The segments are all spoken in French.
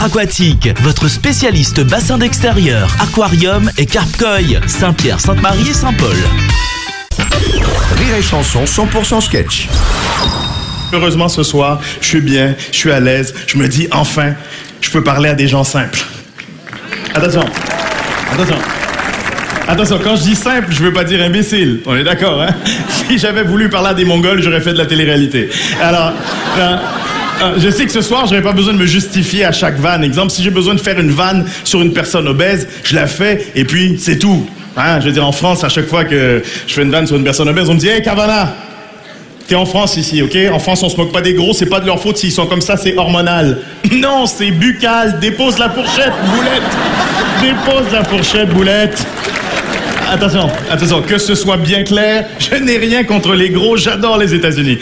Aquatique, votre spécialiste bassin d'extérieur, aquarium et carpe-koi. Saint-Pierre, Sainte-Marie et Saint-Paul. Rire et chanson 100% sketch. Heureusement, ce soir, je suis bien, je suis à l'aise. Je me dis, enfin, je peux parler à des gens simples. Attention. Attention, quand je dis simple, je veux pas dire imbécile. On est d'accord, hein? Si j'avais voulu parler à des Mongols, j'aurais fait de la télé-réalité. Alors, je sais que ce soir, j'aurais pas besoin de me justifier à chaque vanne. Exemple, si j'ai besoin de faire une vanne sur une personne obèse, je la fais et puis c'est tout. Hein? Je veux dire, en France, à chaque fois que je fais une vanne sur une personne obèse, on me dit « Hey, Cavana, t'es en France ici, ok? En France, on se moque pas des gros, c'est pas de leur faute s'ils sont comme ça, c'est hormonal. » Non, c'est buccal. Dépose la fourchette, boulette. Dépose la fourchette, boulette. Attention, que ce soit bien clair, je n'ai rien contre les gros, j'adore les États-Unis.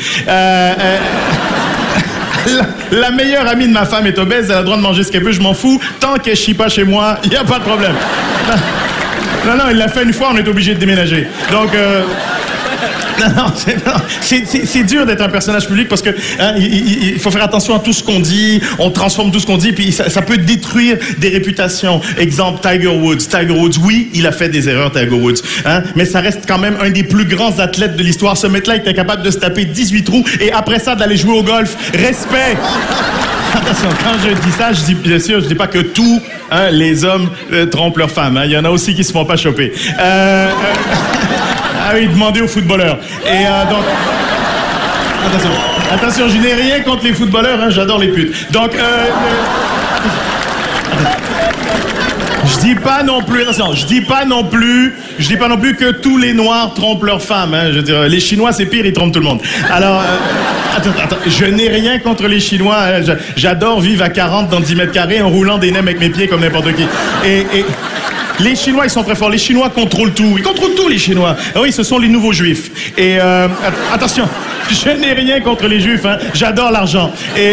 La meilleure amie de ma femme est obèse, elle a le droit de manger ce qu'elle veut, je m'en fous. Tant qu'elle chie pas chez moi, il n'y a pas de problème. Non, il l'a fait une fois, on est obligé de déménager. Donc, c'est dur d'être un personnage public parce que il faut faire attention à tout ce qu'on dit, on transforme tout ce qu'on dit, puis ça peut détruire des réputations. Exemple, Tiger Woods. Tiger Woods, oui, il a fait des erreurs, Tiger Woods, hein, mais ça reste quand même un des plus grands athlètes de l'histoire. Ce mec-là était capable de se taper 18 trous et après ça d'aller jouer au golf. Respect! Attention, quand je dis ça, je dis bien sûr, je dis pas que tous les hommes trompent leurs femmes. Hein. Il y en a aussi qui se font pas choper. Ah oui, demandez aux footballeurs. Et donc... Attention, je n'ai rien contre les footballeurs, hein, j'adore les putes. Donc, je dis pas non plus que tous les Noirs trompent leurs femmes. Hein. Je veux dire, les Chinois, c'est pire, ils trompent tout le monde. Alors, attends, je n'ai rien contre les Chinois. Hein. J'adore vivre à 40 dans 10 mètres carrés en roulant des nems avec mes pieds comme n'importe qui. Et les Chinois, ils sont très forts. Les Chinois contrôlent tout. Ils contrôlent tout, les Chinois. Ah oui, ce sont les nouveaux Juifs. Et attention, je n'ai rien contre les Juifs. Hein. J'adore l'argent.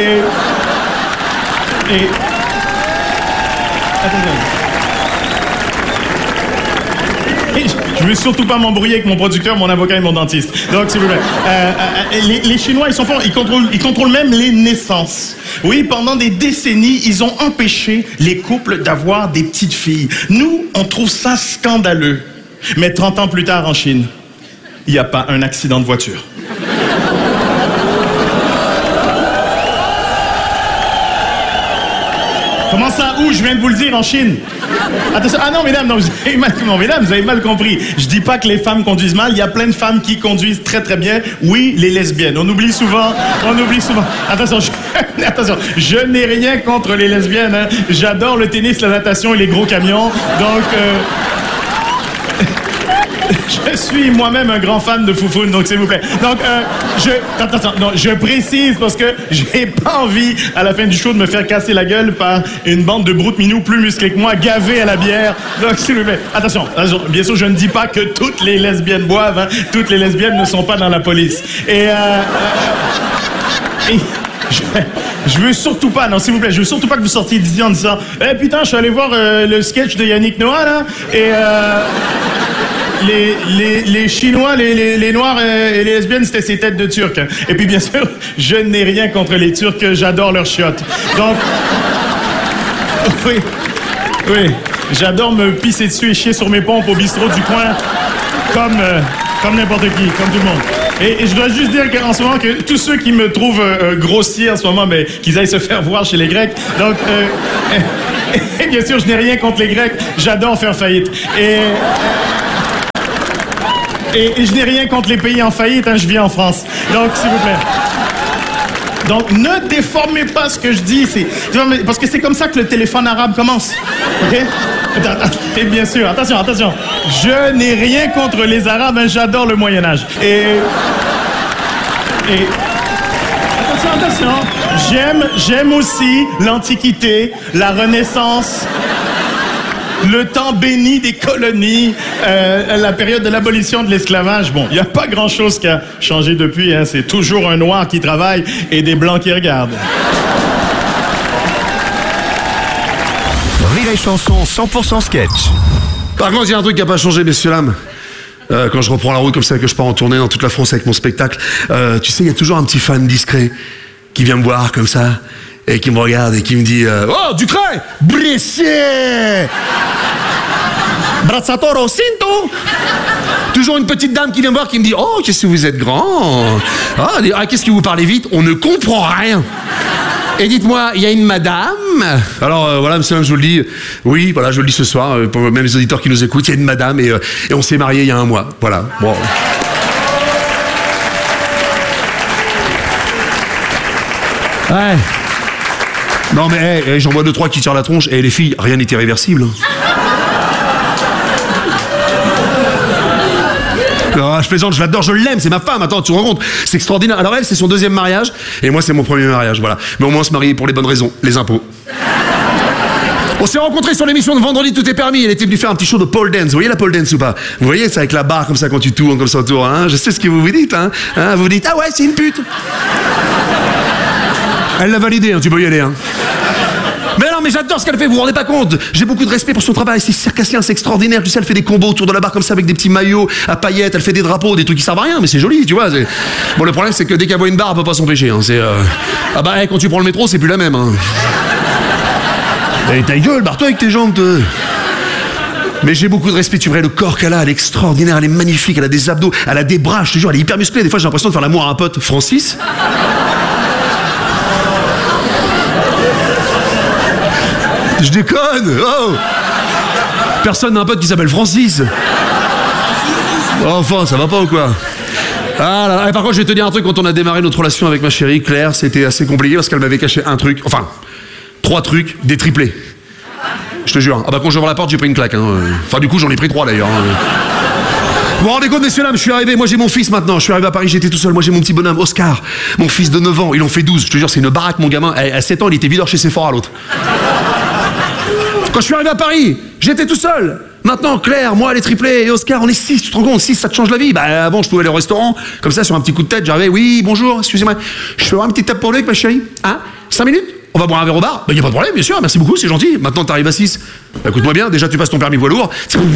Attention. Je veux surtout pas m'embrouiller avec mon producteur, mon avocat et mon dentiste. Donc, s'il vous plaît. Les Chinois, ils sont forts. Ils contrôlent même les naissances. Oui, pendant des décennies, ils ont empêché les couples d'avoir des petites filles. Nous, on trouve ça scandaleux. Mais 30 ans plus tard, en Chine, il n'y a pas un accident de voiture. Comment ça? Où? Je viens de vous le dire, en Chine. Attention. Ah non, mesdames, non, vous avez mal compris. Je dis pas que les femmes conduisent mal. Il y a plein de femmes qui conduisent très, très bien. Oui, les lesbiennes. On oublie souvent. Attention, je n'ai rien contre les lesbiennes. Hein. J'adore le tennis, la natation et les gros camions. Donc... Je suis moi-même un grand fan de Foufoune, donc s'il vous plaît. Donc, je précise parce que j'ai pas envie, à la fin du show, de me faire casser la gueule par une bande de broutes-minous plus musclés que moi, gavés à la bière. Donc, s'il vous plaît, attention, bien sûr, je ne dis pas que toutes les lesbiennes boivent, hein. Toutes les lesbiennes ne sont pas dans la police. Je veux surtout pas, non, s'il vous plaît, je veux surtout pas que vous sortiez d'ici en disant « Eh putain, je suis allé voir le sketch de Yannick Noah, là, et les Chinois, les Noirs et les lesbiennes, c'était ces têtes de Turcs. Hein. » Et puis, bien sûr, je n'ai rien contre les Turcs, j'adore leurs chiottes. Donc, oui, j'adore me pisser dessus et chier sur mes pompes au bistrot du coin, comme n'importe qui, comme tout le monde. Et je dois juste dire qu'en ce moment, que tous ceux qui me trouvent grossier en ce moment, mais qu'ils aillent se faire voir chez les Grecs. Donc, et bien sûr, je n'ai rien contre les Grecs. J'adore faire faillite. Et je n'ai rien contre les pays en faillite. Hein, je vis en France. Donc, s'il vous plaît. Donc, ne déformez pas ce que je dis. Parce que c'est comme ça que le téléphone arabe commence. OK? Et bien sûr, attention. Je n'ai rien contre les Arabes, hein, j'adore le Moyen-Âge. Attention. J'aime aussi l'Antiquité, la Renaissance, le temps béni des colonies, la période de l'abolition de l'esclavage. Bon, il n'y a pas grand-chose qui a changé depuis. Hein, c'est toujours un noir qui travaille et des blancs qui regardent. Rire et chanson 100% sketch. Par contre, il y a un truc qui n'a pas changé, messieurs dames. Quand je reprends la route comme ça, que je pars en tournée dans toute la France avec mon spectacle, tu sais, il y a toujours un petit fan discret qui vient me voir comme ça et qui me regarde et qui me dit oh, Ducret, blessé Brazzatoro Cinto. Toujours une petite dame qui vient me voir qui me dit oh, qu'est-ce que vous êtes grand. Ah, qu'est-ce que vous parlez vite, on ne comprend rien. Et dites-moi, il y a une madame. Alors voilà, monsieur, je vous le dis. Oui, voilà, je le dis ce soir, pour même les auditeurs qui nous écoutent, il y a une madame et on s'est mariés il y a 1 mois. Voilà, bon. Ouais. Non mais j'en vois 2-3 qui tirent la tronche. Et les filles, rien n'est irréversible. Non, je plaisante, je l'adore, je l'aime, c'est ma femme, attends, tu te rends compte, c'est extraordinaire. Alors elle, c'est son 2e mariage, et moi, c'est mon 1er mariage, voilà. Mais au moins, on se marie pour les bonnes raisons, les impôts. On s'est rencontrés sur l'émission de Vendredi Tout est permis, elle était venue faire un petit show de pole dance, vous voyez la pole dance ou pas? Vous voyez, c'est avec la barre comme ça quand tu tournes, comme ça autour, hein. Je sais ce que vous vous dites, hein. Vous vous dites, ah ouais, c'est une pute. Elle l'a validé, hein, tu peux y aller, hein. Mais non, mais j'adore ce qu'elle fait, vous vous rendez pas compte. J'ai beaucoup de respect pour son travail, c'est circassien, c'est extraordinaire. Tu sais, elle fait des combos autour de la barre comme ça avec des petits maillots à paillettes, elle fait des drapeaux, des trucs qui servent à rien, mais c'est joli, tu vois. Bon, le problème, c'est que dès qu'elle voit une barre, elle peut pas s'empêcher. Hein. Ah bah, quand tu prends le métro, c'est plus la même. Hein. Et ta gueule, barre-toi avec tes jambes, toi. Mais j'ai beaucoup de respect, tu verrais le corps qu'elle a, elle est extraordinaire, elle est magnifique, elle a des abdos, elle a des bras, je te jure, elle est hyper musclée. Des fois, j'ai l'impression de faire l'amour à un pote. Francis. Je déconne. Oh. Personne n'a un pote qui s'appelle Francis. Enfin, ça va pas ou quoi? Ah là là. Et par contre, je vais te dire un truc, quand on a démarré notre relation avec ma chérie Claire, c'était assez compliqué parce qu'elle m'avait caché un truc, enfin 3 trucs, des triplés. Je te jure. Ah bah quand j'ouvre la porte, j'ai pris une claque. Hein. Enfin du coup, j'en ai pris 3 d'ailleurs. Vous vous rendez compte, messieurs, dames, je suis arrivé, moi j'ai mon fils maintenant, je suis arrivé à Paris, j'étais tout seul, moi j'ai mon petit bonhomme, Oscar, mon fils de 9 ans, il en fait 12, je te jure, c'est une baraque, mon gamin, à 7 ans, il était videur chez Sephora, l'autre. Quand je suis arrivé à Paris, j'étais tout seul. Maintenant, Claire, moi, les triplés et Oscar, on est 6, tu te rends compte, 6, ça te change la vie. Bah, avant, je pouvais aller au restaurant, comme ça, sur un petit coup de tête, j'arrivais, oui, bonjour, excusez-moi, je peux avoir une petite tape pour lui avec ma chérie? Hein? 5 minutes? On va boire un verre au bar? Bah, y a pas de problème, bien sûr, merci beaucoup, c'est gentil. Maintenant, t'arrives à 6. Bah, écoute-moi bien, déjà, tu passes ton permis poids lourd.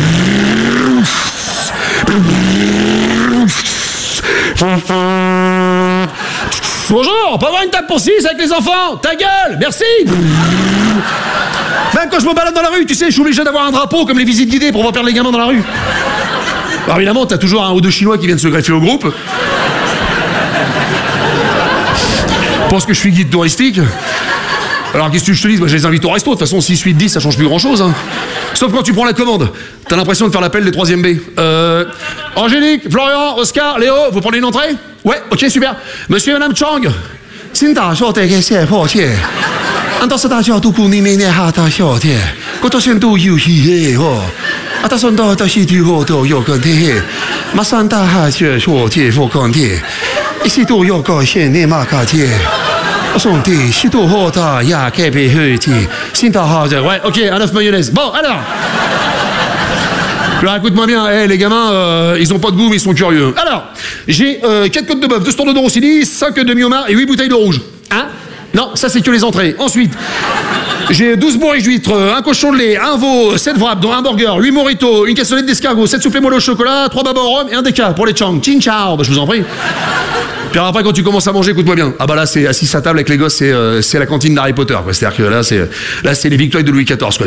Bonjour, on peut avoir une table pour 6 avec les enfants? Ta gueule, merci. Même quand je me balade dans la rue, tu sais, je suis obligé d'avoir un drapeau comme les visites guidées pour pas perdre les gamins dans la rue. Alors évidemment, t'as toujours 1 ou 2 Chinois qui viennent se greffer au groupe. Pense que je suis guide touristique. Alors qu'est-ce que je te dis? Moi, je les invite au resto, de toute façon 6, 8, 10, ça change plus grand chose. Hein. Sauf quand tu prends la commande, t'as l'impression de faire l'appel des 3e B. Angélique, Florian, Oscar, Léo, vous prenez une entrée? Ouais, ok, super. Monsieur et Madame Chang. Ouais, ok, un œuf mayonnaise. Bon, alors, écoute-moi bien, les gamins, ils ont pas de goût, mais ils sont curieux. Alors, j'ai 4 côtes de bœuf, 2 standards de Rossini, 5 demi-homards et 8 bouteilles de rouge. Hein? Non, ça c'est que les entrées. Ensuite, j'ai 12 bourriches d'huîtres, un cochon de lait, un veau, 7 wraps, dont un burger, 8 mojitos, une cassolette d'escargot, 7 soufflés moelleux au chocolat, 3 babas au rhum et un déca pour les Chang. Chin ciao, bah je vous en prie. Puis après, quand tu commences à manger, écoute-moi bien. Ah bah là, c'est assis à table avec les gosses, c'est la cantine d'Harry Potter. C'est-à-dire que là, c'est les victoires de Louis XIV. Quoi.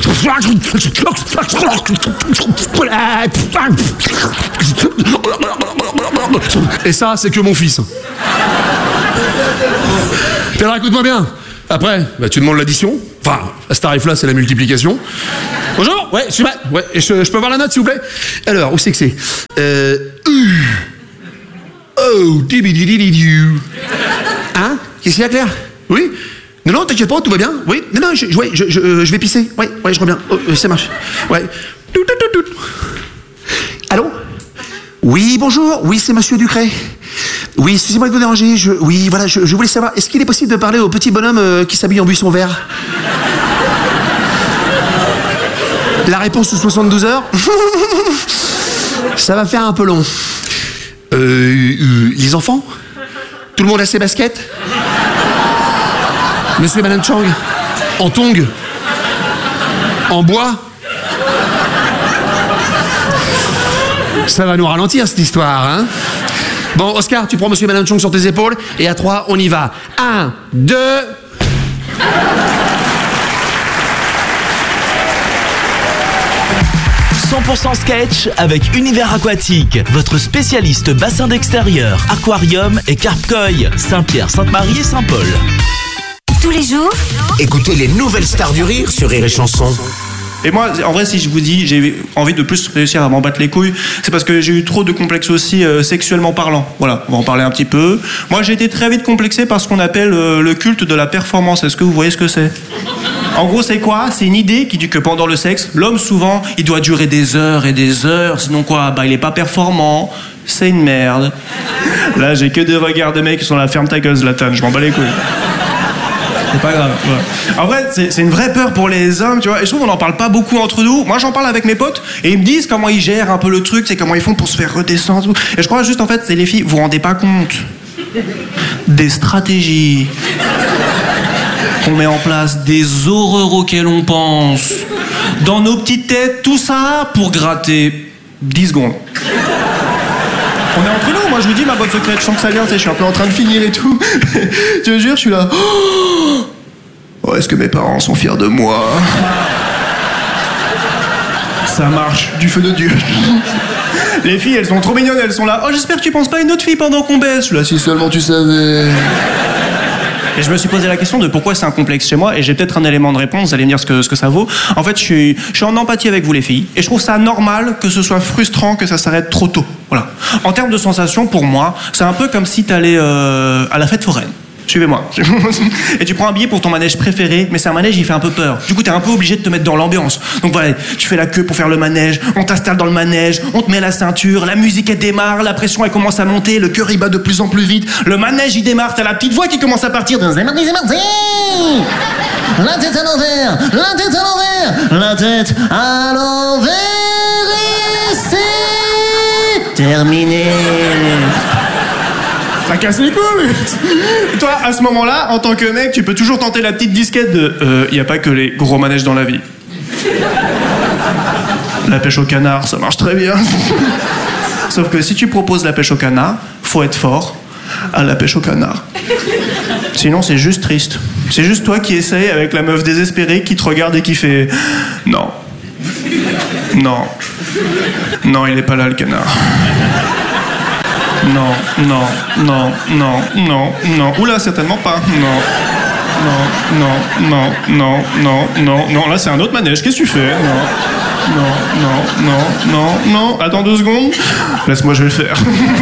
Et ça, c'est que mon fils. Puis alors, écoute-moi bien. Après, bah, tu demandes l'addition. Enfin, à ce tarif-là, c'est la multiplication. Bonjour. Ouais, je suis là. Ouais, et je peux avoir la note, s'il vous plaît? Alors, où c'est que c'est? Oh, dibididididiu. Hein? Qu'est-ce qu'il y a, Claire? Oui? Non, non, t'inquiète pas, tout va bien? Oui? Non, non, je vais pisser. Ouais, je reviens. Oh, ça marche. Ouais. Allô? Oui, bonjour. Oui, c'est Monsieur Ducret. Oui, excusez-moi de vous déranger. Oui, voilà, je voulais savoir, est-ce qu'il est possible de parler au petit bonhomme qui s'habille en buisson vert? La réponse sous 72 heures? Ça va faire un peu long. Les enfants? Tout le monde a ses baskets? Monsieur et Madame Chang? En tongs? En bois? Ça va nous ralentir cette histoire, hein? Bon, Oscar, tu prends Monsieur et Madame Chang sur tes épaules et à 3, on y va. 1, 2... « 100% sketch avec Univers Aquatique, votre spécialiste bassin d'extérieur, aquarium et carpe-koi, Saint-Pierre, Sainte-Marie et Saint-Paul. Tous les jours, Écoutez les nouvelles stars du rire sur Rire et Chanson. Et moi, en vrai, si je vous dis, j'ai envie de plus réussir à m'en battre les couilles, c'est parce que j'ai eu trop de complexes aussi sexuellement parlant. Voilà, on va en parler un petit peu. Moi, j'ai été très vite complexé par ce qu'on appelle le culte de la performance. Est-ce que vous voyez ce que c'est ? En gros, c'est quoi ? C'est une idée qui dit que pendant le sexe, l'homme, souvent, il doit durer des heures et des heures. Sinon quoi ? Bah, il est pas performant. C'est une merde. Là, j'ai que des regards de mecs qui sont là, ferme ta gueule, Zlatan, je m'en bats les couilles. C'est pas grave. Ouais. En vrai, c'est une vraie peur pour les hommes, tu vois. Et je trouve qu'on n'en parle pas beaucoup entre nous. Moi, j'en parle avec mes potes et ils me disent comment ils gèrent un peu le truc, c'est comment ils font pour se faire redescendre. Et je crois juste, en fait, c'est les filles, vous vous rendez pas compte des stratégies qu'on met en place, des horreurs auxquelles on pense. Dans nos petites têtes, tout ça pour gratter 10 secondes. On est entre nous, moi je vous dis ma bonne secrète, je sens que ça vient, tu sais, je suis un peu en train de finir et tout. Je te jure, je suis là. Oh, est-ce que mes parents sont fiers de moi ? Ça marche, du feu de Dieu. Les filles, elles sont trop mignonnes, elles sont là. Oh, j'espère que tu penses pas à une autre fille pendant qu'on baisse. Je suis là, si seulement tu savais. Et je me suis posé la question de pourquoi c'est un complexe chez moi, et j'ai peut-être un élément de réponse, vous allez me dire ce que ça vaut. En fait, je suis en empathie avec vous les filles, et je trouve ça normal que ce soit frustrant que ça s'arrête trop tôt. Voilà. En termes de sensations, pour moi, c'est un peu comme si t'allais à la fête foraine. Suivez-moi. Et tu prends un billet pour ton manège préféré, mais c'est un manège, il fait un peu peur. Du coup, t'es un peu obligé de te mettre dans l'ambiance. Donc voilà, tu fais la queue pour faire le manège, on t'installe dans le manège, on te met la ceinture, la musique elle démarre, la pression elle commence à monter, le cœur il bat de plus en plus vite, le manège il démarre, t'as la petite voix qui commence à partir de c'est mardi, c'est mardi. La tête à l'envers, la tête à l'envers, la tête à l'envers, et c'est terminé. Ça casse les couilles. Toi, à ce moment-là, en tant que mec, tu peux toujours tenter la petite disquette de y a pas que les gros manèges dans la vie. La pêche au canard, ça marche très bien. Sauf que si tu proposes la pêche au canard, faut être fort à la pêche au canard. Sinon, c'est juste triste. C'est juste toi qui essaye avec la meuf désespérée qui te regarde et qui fait non. Non. Non, il est pas là le canard. Non, non, non, non, non, non. Oula, certainement pas. Non. Non, non, non, non, non, non, non. Là, c'est un autre manège. Qu'est-ce que tu fais ? Non, non, non, non, non. Attends 2 secondes. Laisse-moi, je vais le faire.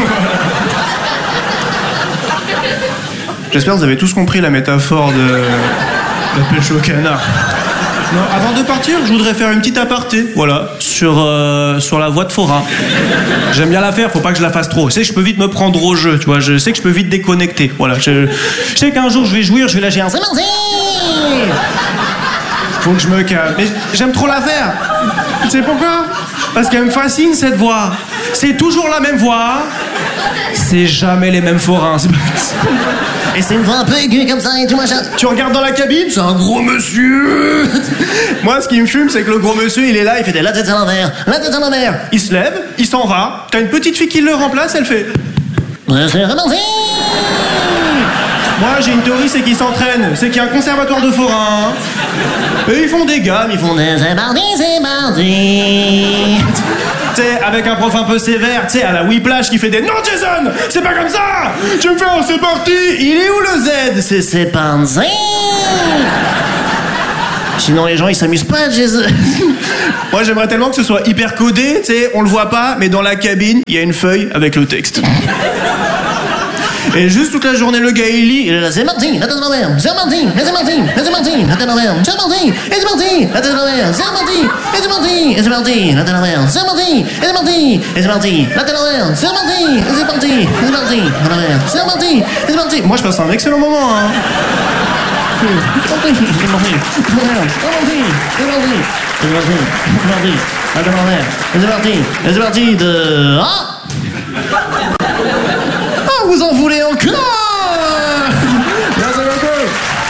J'espère que vous avez tous compris la métaphore de la pêche au canard. Non, avant de partir, je voudrais faire une petite aparté, voilà, sur la voix de forain. J'aime bien la faire, faut pas que je la fasse trop. Je sais que je peux vite me prendre au jeu, tu vois, je sais que je peux vite déconnecter, voilà. Je sais qu'un jour je vais jouir, je vais lâcher un c'est mardi. Faut que je me calme. Mais j'aime trop la faire. Tu sais pourquoi ? Parce qu'elle me fascine cette voix. C'est toujours la même voix. C'est jamais les mêmes forains. Et c'est une voix un peu aiguë comme ça et tout machin. Tu regardes dans la cabine, c'est un gros monsieur. Moi, ce qui me fume, c'est que le gros monsieur, il est là, il fait des la tête à l'envers, la tête à l'envers. Il se lève, il s'en va. T'as une petite fille qui le remplace, elle fait. C'est remonté. Moi, j'ai une théorie, c'est qu'ils s'entraînent. C'est qu'il y a un conservatoire de forains. Et ils font des gammes, ils font des c'est mardi, c'est mardi. Tu sais, avec un prof un peu sévère, tu sais, à la Whiplash qui fait des non, Jason, c'est pas comme ça. Tu me fais un c'est parti. Il est où le Z ? C'est parti. Sinon, les gens, ils s'amusent pas, Jason. Moi, j'aimerais tellement que ce soit hyper codé, tu sais, on le voit pas, mais dans la cabine, il y a une feuille avec le texte. Et juste toute la journée, le gars, il lit, il est là, c'est mardi, la tête à l'envers, c'est mardi, c'est mardi, c'est mardi, la tête à l'envers, c'est mardi, et c'est mardi, la tête à l'envers, c'est mardi, et c'est mardi, et c'est mardi, la tête à l'envers, c'est mardi, et c'est mardi, et c'est mardi, la tête à l'envers, c'est mardi, et c'est mardi, et c'est mardi, à l'envers, c'est mardi, et c'est mardi. Moi, je passe un excellent moment, hein. C'est mardi, c'est mardi, c'est mardi, c'est mardi, c'est mardi, c'est mardi, la tête à l'envers, et c'est mardi, et c'est mardi de... Ah! Vous en voulez encore? Merci beaucoup.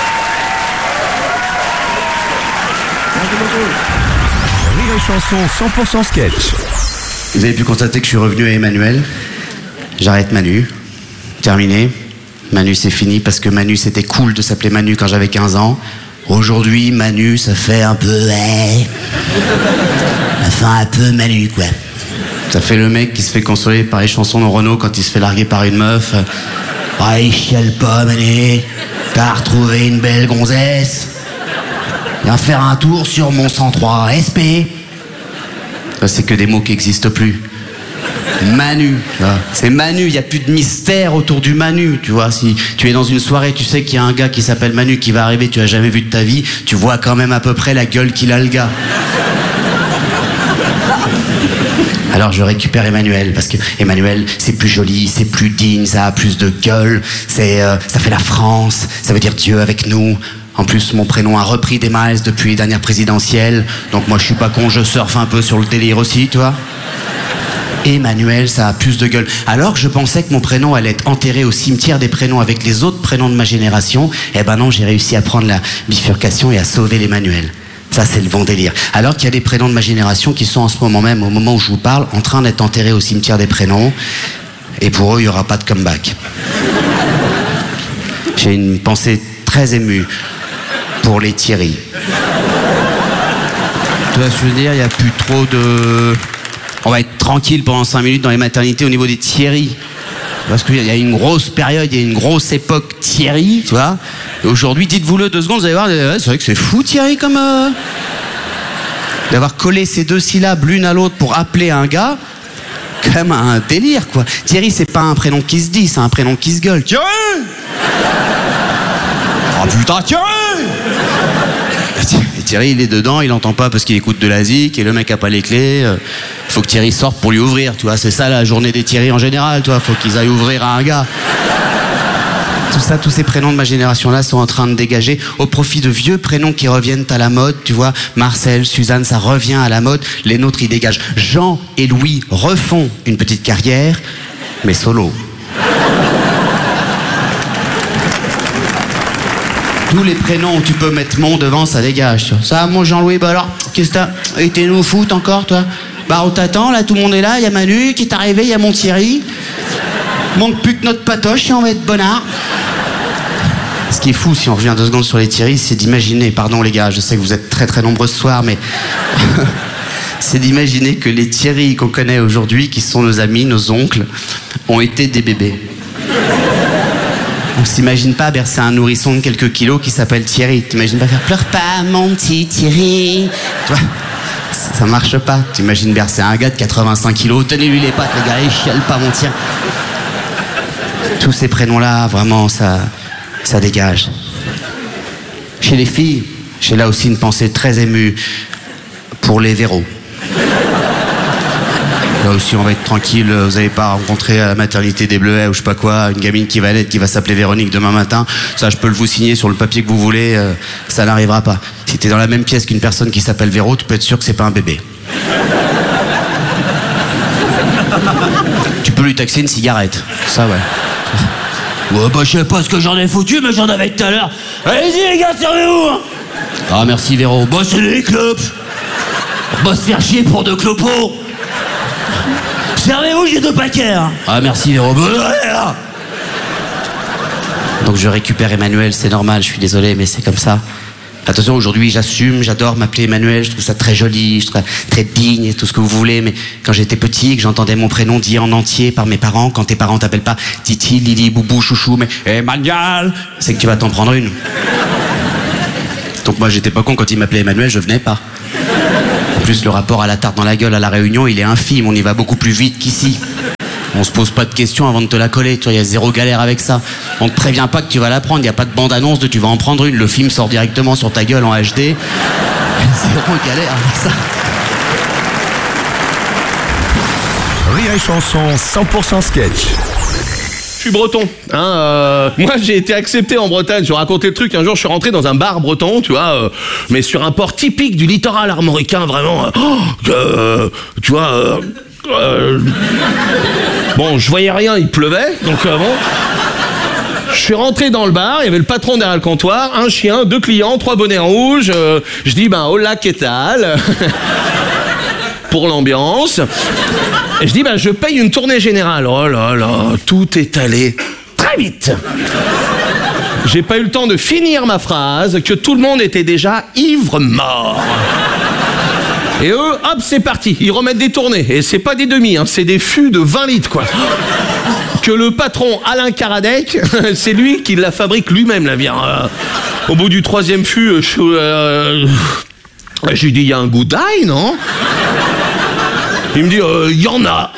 Merci beaucoup. Rire et Chanson 100% sketch. Vous avez pu constater que je suis revenu à Emmanuel. J'arrête Manu. Terminé. Manu, c'est fini parce que Manu, c'était cool de s'appeler Manu quand j'avais 15 ans. Aujourd'hui, Manu, ça fait un peu... Enfin, un peu Manu, quoi. Ça fait le mec qui se fait consoler par les chansons de Renaud quand il se fait larguer par une meuf. Il chiale pas, Manu. T'as retrouvé une belle gonzesse. Viens faire un tour sur mon 103 SP. Ça, c'est que des mots qui n'existent plus. Manu, c'est Manu, il n'y a plus de mystère autour du Manu, tu vois. Si tu es dans une soirée, tu sais qu'il y a un gars qui s'appelle Manu qui va arriver, tu l'as jamais vu de ta vie, tu vois quand même à peu près la gueule qu'il a, le gars. Alors je récupère Emmanuel, parce que Emmanuel, c'est plus joli, c'est plus digne, ça a plus de gueule, ça fait la France, ça veut dire Dieu avec nous. En plus, mon prénom a repris des miles depuis les dernières présidentielles, donc moi je suis pas con, je surfe un peu sur le délire aussi, tu vois. Emmanuel, ça a plus de gueule. Alors que je pensais que mon prénom allait être enterré au cimetière des prénoms avec les autres prénoms de ma génération, eh ben non, j'ai réussi à prendre la bifurcation et à sauver l'Emmanuel. Ça, c'est le bon délire. Alors qu'il y a des prénoms de ma génération qui sont en ce moment même, au moment où je vous parle, en train d'être enterrés au cimetière des prénoms. Et pour eux, il n'y aura pas de comeback. J'ai une pensée très émue pour les Thierry. Tu vois ce que je veux dire, il n'y a plus trop de... On va être tranquille pendant 5 minutes dans les maternités au niveau des Thierry. Parce qu'il y a une grosse période, il y a une grosse époque Thierry, tu vois. Et aujourd'hui, dites-vous-le 2 secondes, vous allez voir, c'est vrai que c'est fou Thierry comme... D'avoir collé ces 2 syllabes l'une à l'autre pour appeler un gars, quand même un délire, quoi. Thierry, c'est pas un prénom qui se dit, c'est un prénom qui se gueule. Thierry! Oh putain, Thierry! Et Thierry, il est dedans, il entend pas parce qu'il écoute de la zik et le mec a pas les clés. Faut que Thierry sorte pour lui ouvrir, tu vois. C'est ça la journée des Thierry en général, tu vois. Faut qu'ils aillent ouvrir à un gars. Tout ça, tous ces prénoms de ma génération-là sont en train de dégager au profit de vieux prénoms qui reviennent à la mode, tu vois. Marcel, Suzanne, ça revient à la mode. Les nôtres, ils dégagent. Jean et Louis refont une petite carrière, mais solo. Tous les prénoms où tu peux mettre mon devant, ça dégage, tu vois. Ça, mon Jean-Louis, bah alors, qu'est-ce que t'as été nous au foot encore, toi? Bah, on t'attend, là, tout le monde est là, il y a Manu qui est arrivé, il y a mon Thierry. Manque plus que notre patoche et on va être bonnard. Ce qui est fou, si on revient 2 secondes sur les Thierry, c'est d'imaginer, pardon les gars, je sais que vous êtes très très nombreux ce soir, mais c'est d'imaginer que les Thierry qu'on connaît aujourd'hui, qui sont nos amis, nos oncles, ont été des bébés. On s'imagine pas bercer un nourrisson de quelques kilos qui s'appelle Thierry. T'imagines pas faire « Pleure pas, mon petit Thierry ». Tu vois, ça marche pas. T'imagines bercer un gars de 85 kilos. Tenez-lui les pattes, les gars, il chiale pas, mon Thierry. Tous ces prénoms-là, vraiment, ça dégage. Chez les filles, j'ai là aussi une pensée très émue pour les Véros. Là aussi, on va être tranquille. Vous n'allez pas rencontrer à la maternité des Bleuets ou je sais pas quoi, une gamine qui va naître, qui va s'appeler Véronique demain matin. Ça, je peux le vous signer sur le papier que vous voulez. Ça n'arrivera pas. Si t'es dans la même pièce qu'une personne qui s'appelle Véro, tu peux être sûr que c'est pas un bébé. Tu peux lui taxer une cigarette. Ça, ouais. Ouais, bah, je sais pas ce que j'en ai foutu, mais j'en avais tout à l'heure. Allez-y, les gars, servez-vous, hein. Ah, merci, Véro. Bah, c'est les clopes. Bah, se faire chier pour 2 clopos. Servez-vous, j'ai 2 paquets, hein. Ah, merci, Véro. Donc, je récupère Emmanuel, c'est normal, je suis désolé, mais c'est comme ça. Attention, aujourd'hui, j'assume, j'adore m'appeler Emmanuel, je trouve ça très joli, je trouve ça très digne et tout ce que vous voulez, mais quand j'étais petit, que j'entendais mon prénom dit en entier par mes parents, quand tes parents t'appellent pas Titi, Lili, Boubou, Chouchou, mais Emmanuel, c'est que tu vas t'en prendre une. Donc moi, j'étais pas con, quand ils m'appelaient Emmanuel, je venais pas. En plus, le rapport à la tarte dans la gueule à la Réunion, il est infime, on y va beaucoup plus vite qu'ici. On se pose pas de questions avant de te la coller, tu vois, il y a 0 galère avec ça. On te prévient pas que tu vas la prendre, il y a pas de bande-annonce de tu vas en prendre une, le film sort directement sur ta gueule en HD. 0 galère avec ça. Rire et chanson 100% sketch. Je suis breton, hein, moi j'ai été accepté en Bretagne, je vais raconter le truc, un jour je suis rentré dans un bar breton, tu vois, mais sur un port typique du littoral armoricain, vraiment, tu vois, bon, je voyais rien, il pleuvait, donc bon, je suis rentré dans le bar, il y avait le patron derrière le comptoir, un chien, 2 clients, 3 bonnets rouges, je dis, ben, hola, qu'est-ce tal pour l'ambiance. Et je dis, bah, je paye une tournée générale. Oh là là, tout est allé très très vite. J'ai pas eu le temps de finir ma phrase que tout le monde était déjà ivre-mort. Et eux, hop, c'est parti. Ils remettent des tournées. Et c'est pas des demi, hein, c'est des fûts de 20 litres, quoi. Que le patron Alain Karadec, c'est lui qui la fabrique lui-même, la bière. Au bout du 3e fût, j'ai dit, il y a un goût d'ail, non? Il me dit, il y en a.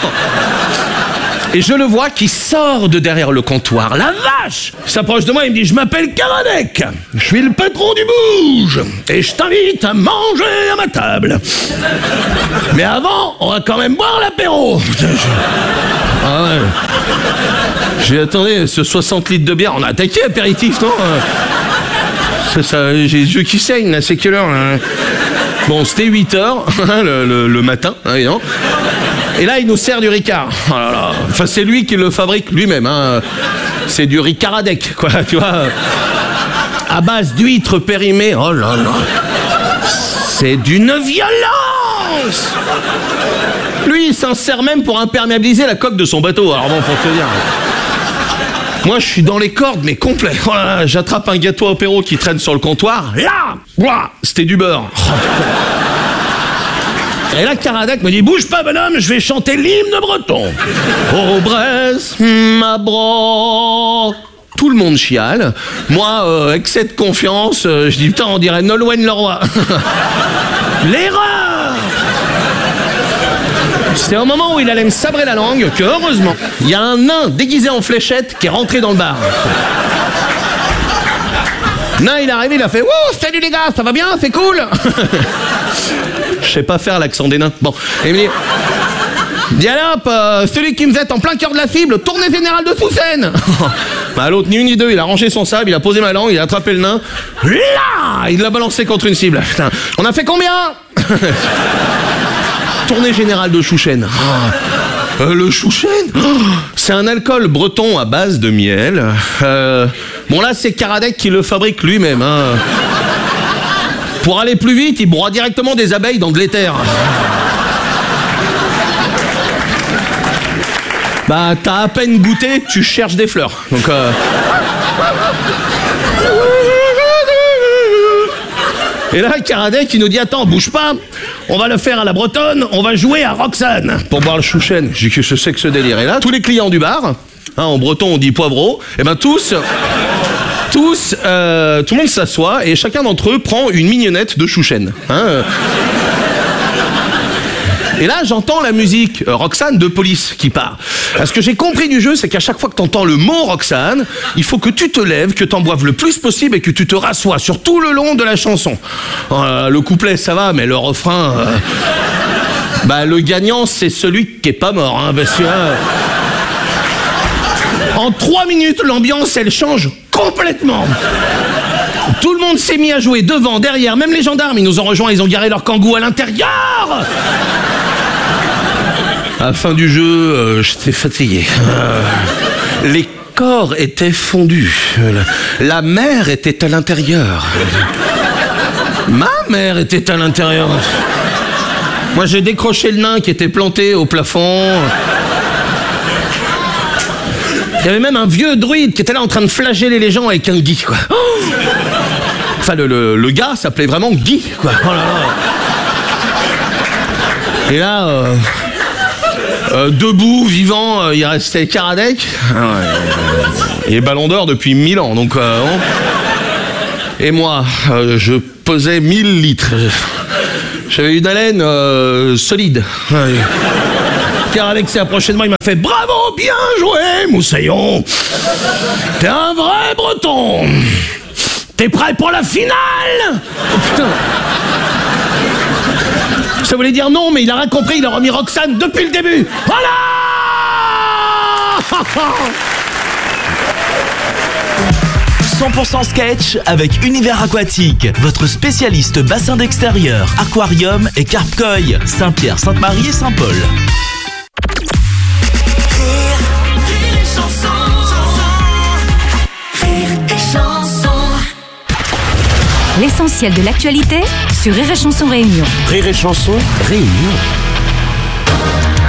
Et je le vois qui sort de derrière le comptoir. La vache! Il s'approche de moi, il me dit, je m'appelle Karadec. Je suis le patron du Bouge. Et je t'invite à manger à ma table. Mais avant, on va quand même boire l'apéro. Ah ouais. J'ai attendez, ce 60 litres de bière, on a attaqué apéritif, non? Ça, j'ai les yeux qui saignent, là, c'est quelle heure, là? Bon, c'était 8h, le matin, hein, non? Et là, il nous sert du Ricard. Oh là là. Enfin, c'est lui qui le fabrique lui-même, hein. C'est du Ricaradec, quoi, tu vois. À base d'huîtres périmées, oh là là. C'est d'une violence! Lui, il s'en sert même pour imperméabiliser la coque de son bateau. Alors bon, pour te dire... Moi, je suis dans les cordes, mais complet. Oh là là, j'attrape un gâteau apéro qui traîne sur le comptoir. Là! Ouah, c'était du beurre. Et là, Karadec me dit, bouge pas, bonhomme, je vais chanter l'hymne breton. Ô Bresse, ma bro. Tout le monde chiale. Moi, excès de confiance, je dis, putain, on dirait Nolwenn Leroy. L'erreur! C'est au moment où il allait me sabrer la langue que, heureusement, il y a un nain déguisé en fléchette qui est rentré dans le bar. Nain, il est arrivé, il a fait « Wouh, salut les gars, ça va bien, c'est cool !» Je sais pas faire l'accent des nains. Bon, et il me dit « Allez hop, celui qui me jette en plein cœur de la cible, tournée générale de Sous-Seine !» Bah l'autre, ni une ni deux, il a rangé son sable, il a posé ma langue, il a attrapé le nain. Là, il l'a balancé contre une cible. Putain, on a fait combien? Tournée générale de Chouchen. Le Chouchen, c'est un alcool breton à base de miel. Bon là, c'est Karadec qui le fabrique lui-même. Hein. Pour aller plus vite, il broie directement des abeilles dans de l'éther. Bah, t'as à peine goûté, tu cherches des fleurs. Donc, Et là, Karadec, il nous dit, attends, bouge pas, on va le faire à la bretonne, on va jouer à Roxane pour boire le Chouchen. J'ai dit, que je sais que ce délire. Et là, tous les clients du bar, hein, en breton on dit poivreau, et ben tout le monde s'assoit et chacun d'entre eux prend une mignonnette de Chouchen. Hein, Et là, j'entends la musique Roxane de Police qui part. Ce que j'ai compris du jeu, c'est qu'à chaque fois que t'entends le mot Roxane, il faut que tu te lèves, que t'en boives le plus possible et que tu te rassoies sur tout le long de la chanson. Le couplet, ça va, mais le refrain... Bah, le gagnant, c'est celui qui est pas mort, hein, parce que... En 3 minutes, l'ambiance, elle change complètement. Tout le monde s'est mis à jouer devant, derrière, même les gendarmes, ils nous ont rejoints, ils ont garé leur kangou à l'intérieur. À la fin du jeu, j'étais fatigué. Les corps étaient fondus. La mer était à l'intérieur. Ma mère était à l'intérieur. Moi, j'ai décroché le nain qui était planté au plafond. Il y avait même un vieux druide qui était là en train de flageller les gens avec un Guy, quoi. Enfin, le gars s'appelait vraiment Guy, quoi. Oh là là. Et là, debout, vivant, il restait Karadec. Il est ballon d'or depuis 1000 ans, donc... Et moi, je pesais 1000 litres. J'avais une haleine solide. Karadec s'est approché de moi, il m'a fait « Bravo, bien joué, Moussaillon. T'es un vrai breton. T'es prêt pour la finale ?» Oh putain. Ça voulait dire non, mais il a rien compris, il a remis Roxane depuis le début. Voilà. 100% sketch avec Univers Aquatique, votre spécialiste bassin d'extérieur, aquarium et carpe-koi, Saint-Pierre, Sainte-Marie et Saint-Paul. L'essentiel de l'actualité sur Rire et Chanson Réunion. Rire et Chanson Réunion.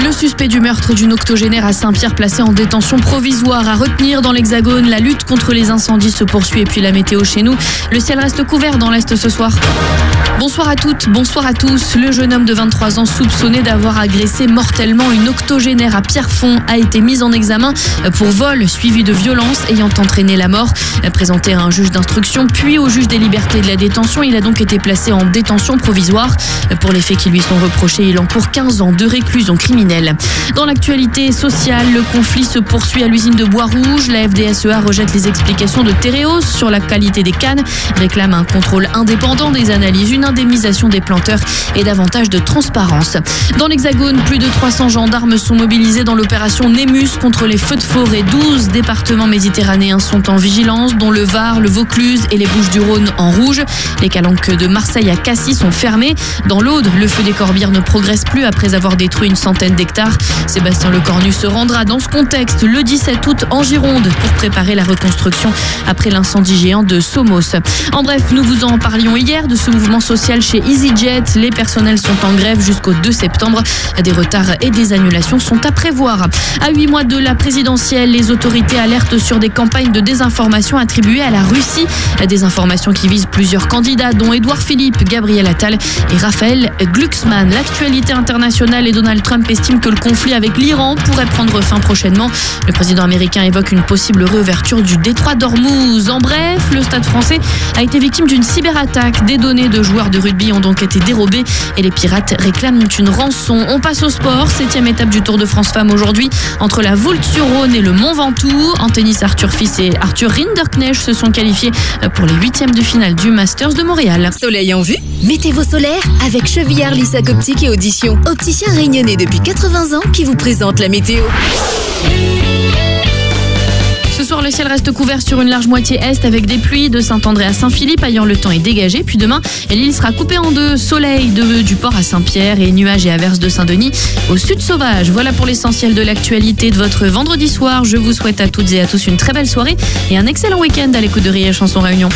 Le suspect du meurtre d'une octogénaire à Saint-Pierre placé en détention provisoire. À retenir dans l'Hexagone, la lutte contre les incendies se poursuit et puis la météo chez nous. Le ciel reste couvert dans l'Est ce soir. Bonsoir à toutes, bonsoir à tous. Le jeune homme de 23 ans soupçonné d'avoir agressé mortellement une octogénaire à Pierrefonds a été mis en examen pour vol suivi de violence ayant entraîné la mort. Présenté à un juge d'instruction puis au juge des libertés et de la détention, il a donc été placé en détention provisoire. Pour les faits qui lui sont reprochés, il encourt 15 ans de réclusion criminelle. Dans l'actualité sociale, le conflit se poursuit à l'usine de Bois-Rouge. La FDSEA rejette les explications de Tereos sur la qualité des cannes, réclame un contrôle indépendant des analyses, une indemnisation des planteurs et davantage de transparence. Dans l'Hexagone, plus de 300 gendarmes sont mobilisés dans l'opération Némus contre les feux de forêt. 12 départements méditerranéens sont en vigilance, dont le Var, le Vaucluse et les Bouches-du-Rhône en rouge. Les calanques de Marseille à Cassis sont fermées. Dans l'Aude, le feu des Corbières ne progresse plus après avoir détruit une centaine d'hectares. Sébastien Lecornu se rendra dans ce contexte le 17 août en Gironde pour préparer la reconstruction après l'incendie géant de Somos. En bref, nous vous en parlions hier de ce mouvement social chez EasyJet. Les personnels sont en grève jusqu'au 2 septembre. Des retards et des annulations sont à prévoir. À 8 mois de la présidentielle, les autorités alertent sur des campagnes de désinformation attribuées à la Russie. Des informations qui visent plusieurs candidats, dont Édouard Philippe, Gabriel Attal et Raphaël Glucksmann. L'actualité internationale et Donald Trump estime que le conflit avec l'Iran pourrait prendre fin prochainement. Le président américain évoque une possible réouverture du détroit d'Ormuz. En bref, le Stade français a été victime d'une cyberattaque. Des données de joueurs de rugby ont donc été dérobées et les pirates réclament une rançon. On passe au sport. 7e étape du Tour de France Femmes aujourd'hui entre la Voulte-sur-Rhône et le Mont Ventoux. En tennis, Arthur Fils et Arthur Rinderknecht se sont qualifiés pour les 8e de finale du Masters de Montréal. Soleil en vue? Mettez vos solaires avec Chevillard Lissac Optique et Audition. Opticien réunionnais depuis 80 ans qui vous présente la météo. Ce soir, le ciel reste couvert sur une large moitié est avec des pluies de Saint-André à Saint-Philippe. Ailleurs, le temps est dégagé. Puis demain, l'île sera coupée en deux. Soleil du port à Saint-Pierre et nuages et averses de Saint-Denis au sud sauvage. Voilà pour l'essentiel de l'actualité de votre vendredi soir. Je vous souhaite à toutes et à tous une très belle soirée et un excellent week-end à l'écoute de Rire et Chanson Réunion.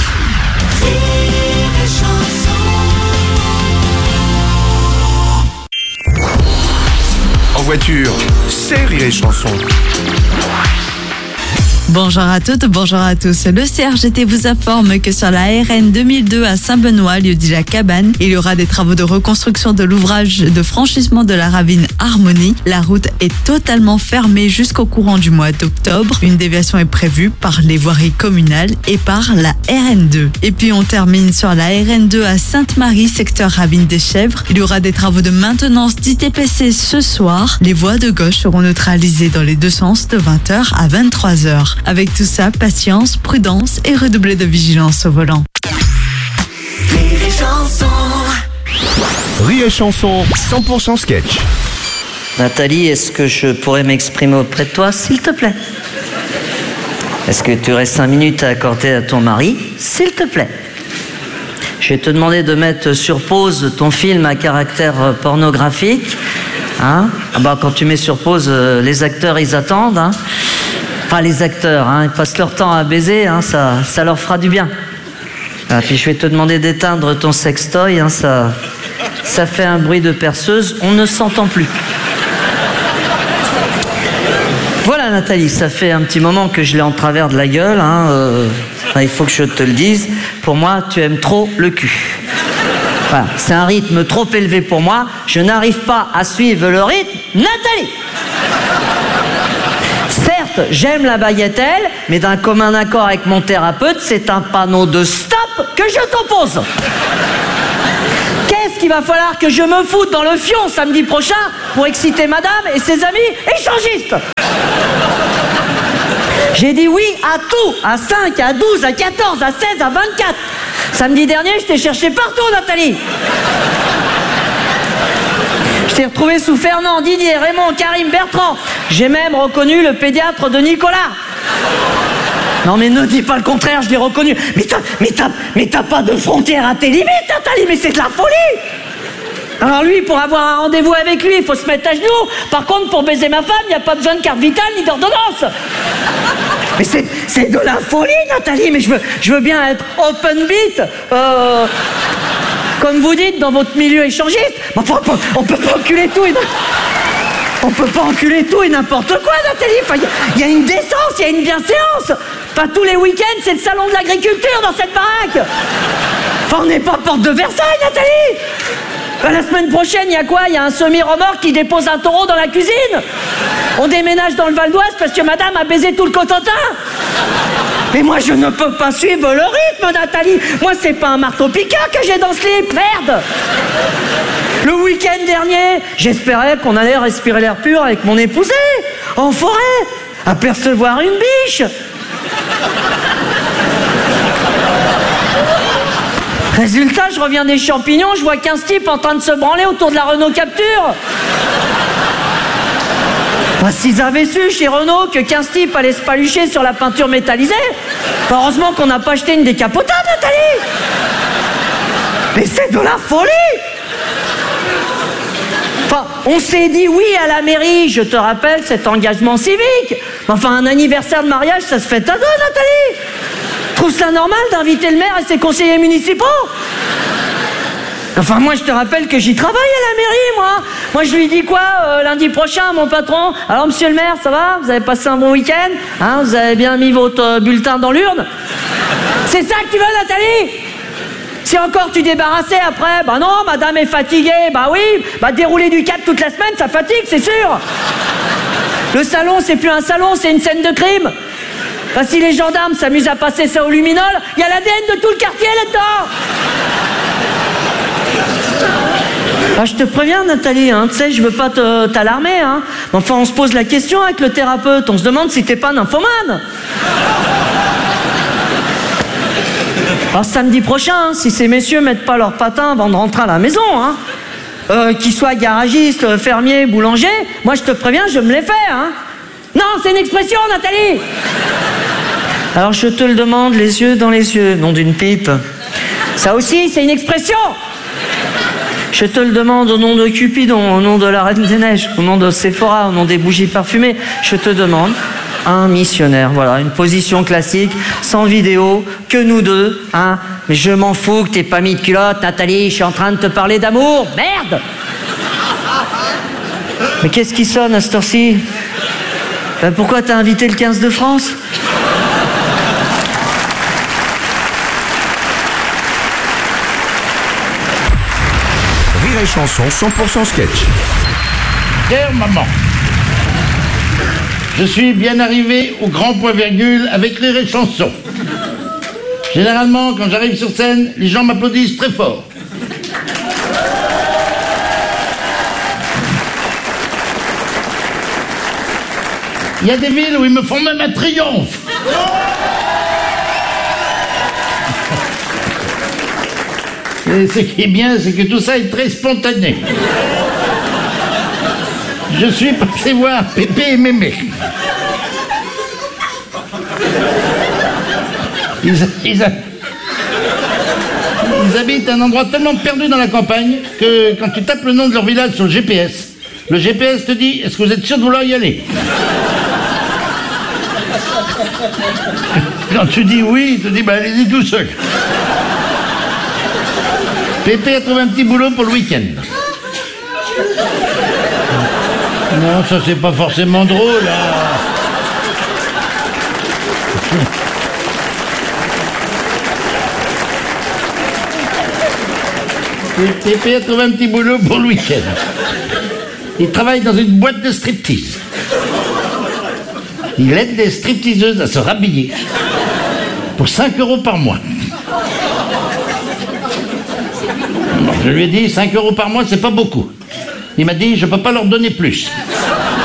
En voiture, c'est Rire et Chanson. Bonjour à toutes, bonjour à tous. Le CRGT vous informe que sur la RN 2002 à Saint-Benoît, lieu dit la Cabane, il y aura des travaux de reconstruction de l'ouvrage de franchissement de la ravine Harmonie. La route est totalement fermée jusqu'au courant du mois d'octobre. Une déviation est prévue par les voiries communales et par la RN2. Et puis on termine sur la RN2 à Sainte-Marie, secteur Ravine des Chèvres. Il y aura des travaux de maintenance d'ITPC ce soir. Les voies de gauche seront neutralisées dans les deux sens de 20h à 23h. Avec tout ça, patience, prudence et redoubler de vigilance au volant. Rire et Chanson, 100% sketch. Nathalie, est-ce que je pourrais m'exprimer auprès de toi, s'il te plaît? Est-ce que tu aurais 5 minutes à accorder à ton mari, s'il te plaît? Je vais te demander de mettre sur pause ton film à caractère pornographique. Hein? Ah bah, quand tu mets sur pause, les acteurs, ils attendent. Hein? Enfin, les acteurs, hein, ils passent leur temps à baiser, hein, ça leur fera du bien. Ah, puis je vais te demander d'éteindre ton sextoy, hein, ça fait un bruit de perceuse, on ne s'entend plus. Voilà Nathalie, ça fait un petit moment que je l'ai en travers de la gueule, hein, il faut que je te le dise, pour moi tu aimes trop le cul. Voilà, c'est un rythme trop élevé pour moi, je n'arrive pas à suivre le rythme. Nathalie! Certes, j'aime la bagatelle, mais d'un commun accord avec mon thérapeute, c'est un panneau de stop que je t'oppose. Qu'est-ce qu'il va falloir que je me foute dans le fion samedi prochain pour exciter madame et ses amis échangistes? J'ai dit oui à tout, à 5, à 12, à 14, à 16, à 24. Samedi dernier, je t'ai cherché partout, Nathalie. Je t'ai retrouvé sous Fernand, Didier, Raymond, Karim, Bertrand. J'ai même reconnu le pédiatre de Nicolas. Non mais ne dis pas le contraire, je l'ai reconnu. Mais t'as pas de frontière à tes limites, Nathalie, mais c'est de la folie. Alors lui, pour avoir un rendez-vous avec lui, il faut se mettre à genoux. Par contre, pour baiser ma femme, il n'y a pas besoin de carte vitale ni d'ordonnance. Mais c'est de la folie, Nathalie, mais je veux bien être open beat. Comme vous dites dans votre milieu échangiste, enfin, on peut pas enculer tout. On peut pas enculer tout et n'importe quoi, Nathalie. Enfin, il y a une décence, il y a une bienséance. Pas tous les week-ends, c'est le salon de l'agriculture dans cette baraque. Enfin, on n'est pas porte de Versailles, Nathalie. Enfin, la semaine prochaine, il y a quoi? Il y a un semi-remorque qui dépose un taureau dans la cuisine. On déménage dans le Val d'Oise parce que madame a baisé tout le Cotentin. Mais moi, je ne peux pas suivre le rythme, Nathalie. Moi, c'est pas un marteau-piqueur que j'ai dans ce slip, merde. Le week-end dernier, j'espérais qu'on allait respirer l'air pur avec mon épousé, en forêt, apercevoir une biche. Résultat, je reviens des champignons, je vois 15 types en train de se branler autour de la Renault Capture. Enfin, s'ils avaient su chez Renault que 15 types allaient se palucher sur la peinture métallisée, heureusement qu'on n'a pas acheté une décapotable, Nathalie. Mais c'est de la folie. Enfin, on s'est dit oui à la mairie, je te rappelle cet engagement civique. Enfin, un anniversaire de mariage, ça se fait à deux, Nathalie. Trouve ça normal d'inviter le maire et ses conseillers municipaux? Enfin, moi, je te rappelle que j'y travaille à la mairie, moi. Moi, je lui dis quoi lundi prochain à mon patron? Alors, monsieur le maire, ça va? Vous avez passé un bon week-end? Hein, vous avez bien mis votre bulletin dans l'urne? C'est ça que tu veux, Nathalie? Si encore tu débarrassais après, bah non, madame est fatiguée, bah oui, bah dérouler du cap toute la semaine, ça fatigue, c'est sûr. Le salon, c'est plus un salon, c'est une scène de crime. Bah, si les gendarmes s'amusent à passer ça au luminol, il y a l'ADN de tout le quartier là-dedans. Ah, je te préviens, Nathalie, hein, tu sais, je veux pas t'alarmer, hein. Enfin, on se pose la question avec le thérapeute, on se demande si t'es pas nymphomane. Alors samedi prochain, hein, si ces messieurs mettent pas leurs patins avant de rentrer à la maison, hein, qu'ils soient garagistes, fermiers, boulangers, moi je te préviens, je me les fais, hein. Non, c'est une expression, Nathalie. Alors je te le demande, les yeux dans les yeux, nom d'une pipe. Ça aussi, c'est une expression. Je te le demande au nom de Cupidon, au nom de la Reine des Neiges, au nom de Sephora, au nom des bougies parfumées. Je te demande un missionnaire. Voilà, une position classique, sans vidéo, que nous deux, hein. Mais je m'en fous que t'aies pas mis de culotte, Nathalie, je suis en train de te parler d'amour. Merde. Mais qu'est-ce qui sonne à cette heure-ci? Ben pourquoi t'as invité le 15 de France? Rire et chanson 100% sketch. Chère maman, je suis bien arrivé au grand point virgule avec Rire et chanson. Généralement, quand j'arrive sur scène, les gens m'applaudissent très fort. Il y a des villes où ils me font même un triomphe. Et ce qui est bien, c'est que tout ça est très spontané. Je suis passé voir Pépé et Mémé. Ils habitent à un endroit tellement perdu dans la campagne que quand tu tapes le nom de leur village sur le GPS te dit « Est-ce que vous êtes sûr de vouloir y aller ?» Quand tu dis oui, il te dit « Bah allez-y tout seul. » Pépé a trouvé un petit boulot pour le week-end. Non, ça c'est pas forcément drôle, hein. Pépé a trouvé un petit boulot pour le week-end. Il travaille dans une boîte de striptease. Il aide les stripteaseuses à se rhabiller pour 5 € par mois. Alors, je lui ai dit 5 € par mois, c'est pas beaucoup. Il m'a dit, je peux pas leur donner plus.